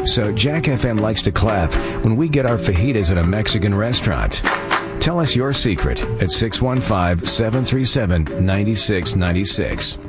So Jack FM likes to clap when we get our fajitas at a Mexican restaurant. Tell us your secret at 615-737-9696.